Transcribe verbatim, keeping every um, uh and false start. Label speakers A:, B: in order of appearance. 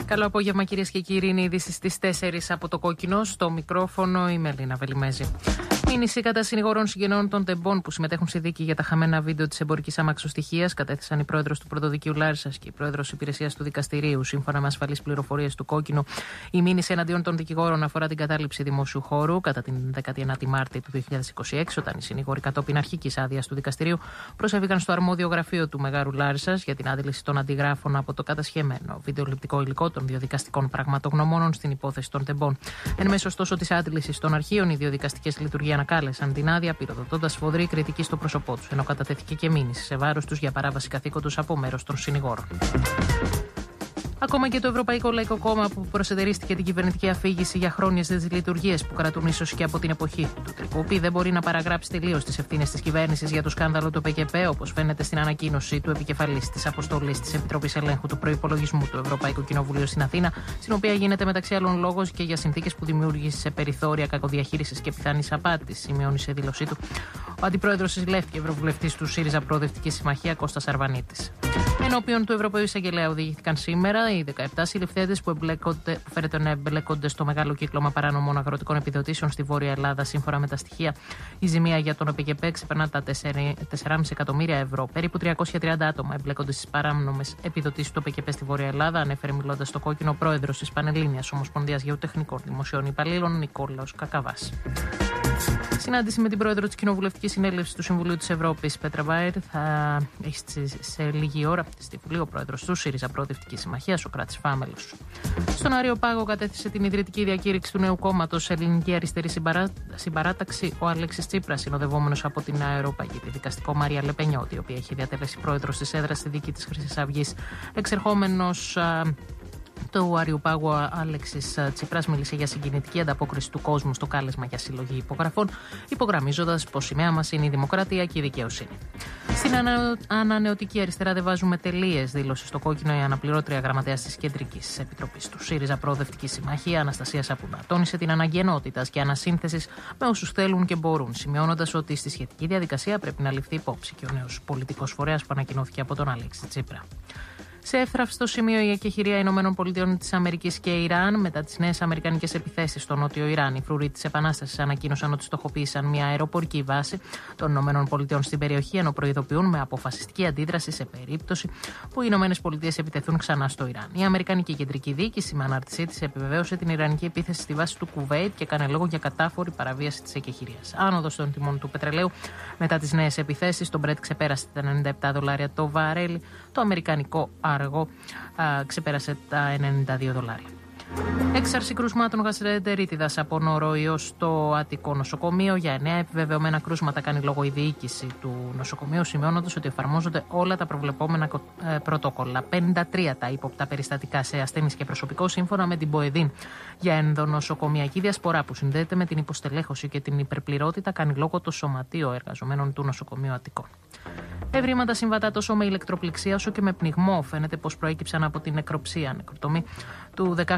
A: Καλό απόγευμα, κυρίες και κύριοι. Είναι είδηση στις τέσσερις από το Κόκκινο. Στο μικρόφωνο η Μελίνα Βελιμέζη. Μήνυση κατά συνηγορών συγγενών των τεμπών που συμμετέχουν στη δίκη για τα χαμένα βίντεο της εμπορικής αμαξοστοιχείας κατέθεσαν η πρόεδρος του Πρωτοδικείου Λάρισσας και η πρόεδρος υπηρεσίας του δικαστηρίου. Σύμφωνα με ασφαλείς πληροφορίες του Κόκκινου, η μήνυση εναντίον των δικηγόρων αφορά την κατάληψη δημόσιου χώρου κατά την δέκατη ένατη Μάρτη του δύο χιλιάδες είκοσι έξι, όταν οι συνήγοροι κατόπιν αρχικής άδειας του δικαστηρίου προσέφηκαν στο αρμόδιο γραφείο του Μεγάρου Λάρισσας για την άντληση των αντιγράφων από το κατασχεμένο βιντεοληπτικό υλικό των δύο δικαστικών πραγματογνωμόνων στην υπόθεση των τεμπών. Εν μέσω ωστόσο της άντλησης των αρχείων, οι δύο δικαστικές λειτουργίες ανακάλεσαν την άδεια, πυροδοτώντας σφοδρή κριτική στο πρόσωπό τους, ενώ κατατέθηκε και μήνυση σε βάρος τους για παράβαση καθήκοντος από μέρος των συνηγόρων. Ακόμα και το Ευρωπαϊκό Λαϊκό Κόμμα, που προσετερίστηκε την κυβερνητική αφήγηση για χρόνιες δυσλειτουργίες που κρατούν ίσως και από την εποχή του Τρικούπη, δεν μπορεί να παραγράψει τελείως τις ευθύνες της κυβέρνησης για το σκάνδαλο του ΠΚΠ, όπως φαίνεται στην ανακοίνωση του επικεφαλής της αποστολής της Επιτροπής Ελέγχου του Προϋπολογισμού του Ευρωπαϊκού Κοινοβουλίου στην Αθήνα, στην οποία γίνεται μεταξύ άλλων λόγος και για συνθήκες που δημιούργησε περιθώρια κακοδιαχείρισης και πιθανής απάτης, σημειώνει σε δήλωσή του ο αντιπρόεδρος της ΛΕΦ και ευρωβουλευτής του ΣΥΡΙΖΑ Προοδευτική Συμμαχία, Κώστας Αρβανίτης. Ενώπιον του Ευρωπαίου Εισαγγελέα οδηγήθηκαν σήμερα οι δεκαεπτά συλληφθέντες που, που φέρεται να εμπλέκονται στο μεγάλο κύκλωμα παράνομων αγροτικών επιδοτήσεων στη Βόρεια Ελλάδα. Σύμφωνα με τα στοιχεία, η ζημία για τον ΠΚΠ ξεπερνά τα τέσσερα κόμμα πέντε εκατομμύρια ευρώ. Περίπου τριακόσια τριάντα άτομα εμπλέκονται στις παράνομες επιδοτήσεις του ΠΚΠ στη Βόρεια Ελλάδα, ανέφερε μιλώντας στο Κόκκινο πρόεδρος της Πανελλήνιας Ομοσπονδίας Γεωτεχνικών Δημοσίων Υπαλλήλων, Νικόλαος Κακαβάς. Συνάντηση με την πρόεδρο της Κοινοβουλευτικής Συνέλευσης του Συμβουλίου της Ευρώπης, Πέτρα Μπάιερ, θα έχει σε λίγη ώρα στη Βουλή ο πρόεδρος του ΣΥΡΙΖΑ Προοδευτική Συμμαχία, Σωκράτης Φάμελος. Στον Αριοπάγο κατέθεσε την ιδρυτική διακήρυξη του νέου κόμματος Ελληνική Αριστερή Συμπαρά... Συμπαράταξη ο Αλέξης Τσίπρας, συνοδευόμενος από την αεροπαγήτη δικαστικό Μαρία Λεπενιώτη, η οποία έχει διατελέσει πρόεδρος της έδρας στη δίκη της Χρυσής Αυγής. Εξερχόμενος του Αριοπάγου, ο Αλέξης Τσίπρας μίλησε για συγκινητική ανταπόκριση του κόσμου στο κάλεσμα για συλλογή υπογραφών, υπογραμμίζοντας πως η σημαία μας είναι η δημοκρατία και η δικαιοσύνη. Στην ανα... ανανεωτική αριστερά δεν βάζουμε τελείες, δήλωσε στο Κόκκινο η αναπληρώτρια γραμματέας της Κεντρικής Επιτροπής του ΣΥΡΙΖΑ Προοδευτική Συμμαχία, Αναστασία Σαπούνα. Τόνισε την ανάγκη ενότητας και ανασύνθεσης με όσους θέλουν και μπορούν, σημειώνοντας ότι στη σχετική διαδικασία πρέπει να ληφθεί υπόψη και ο νέος πολιτικός φορέας που ανακοινώθηκε από τον Αλέξη Τσίπρα. Σε εύθραυστο σημείο η εκεχηρία Ηνωμένων Πολιτειών της Αμερικής και Ιράν μετά τις νέες αμερικανικές επιθέσεις στο νότιο Ιράν. Οι φρουροί της Επανάστασης ανακοίνωσαν ότι στοχοποίησαν μια αεροπορική βάση των Ηνωμένων Πολιτειών στην περιοχή, ενώ προειδοποιούν με αποφασιστική αντίδραση σε περίπτωση που οι Ηνωμένες Πολιτείες επιτεθούν ξανά στο Ιράν. Η Αμερικανική Κεντρική Διοίκηση με ανάρτησή της επιβεβαίωσε την Ιρανική επίθεση στη βάση του Κουβέιτ και έκανε λόγο για κατάφορη παραβίαση της εκεχηρίας. Άνοδος των τιμών του πετρελαίου μετά τις νέες επιθέσεις. Το Brent ξεπέρασε τα ενενήντα επτά δολάρια το βαρέλι. Το αμερικανικό αργό α, ξεπέρασε τα ενενήντα δύο δολάρια. Έξαρση κρούσματων γαστρεντερίτιδας από νοροϊό στο Αττικό νοσοκομείο. Για εννέα επιβεβαιωμένα κρούσματα κάνει λόγο η διοίκηση του νοσοκομείου, σημειώνοντας ότι εφαρμόζονται όλα τα προβλεπόμενα ε, πρωτόκολλα. πενήντα τρία τα ύποπτα περιστατικά σε ασθένειες και προσωπικό, σύμφωνα με την ΠΟΕΔΗΝ. Για ενδονοσοκομιακή διασπορά που συνδέεται με την υποστελέχωση και την υπερπληρότητα, κάνει λόγο το Σωματείο Εργαζομένων του Νοσοκομείου Αττικών. Ευρήματα συμβατά τόσο με ηλεκτροπληξία όσο και με πνιγμό φαίνεται πως προέκυψαν από την νεκροψία, νεκροτομή του